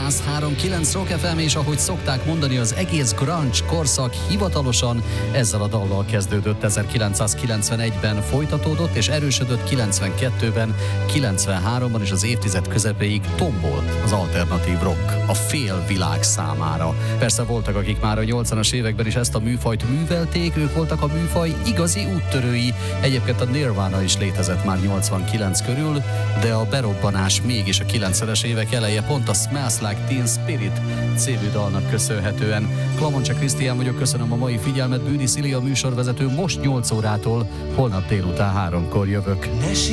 103.9 Rock FM, és ahogy szokták mondani, az egész grunge korszak hivatalosan ezzel a dallal kezdődött. 1991-ben folytatódott, és erősödött 92-ben, 93-ban, és az évtized közepéig tombolt az alternatív rock a fél világ számára. Persze voltak, akik már a 80-as években is ezt a műfajt művelték, ők voltak a műfaj igazi úttörői. Egyébként a Nirvana is létezett már 89 körül, de a berobbanás mégis a 90-es évek eleje, pont a Smells Like Teen Spirit című dalnak köszönhetően. Klamoncsa Krisztián vagyok, köszönöm a mai figyelmet, Bűdi Szili a műsorvezető, most 8 órától, holnap délután 3-kor jövök.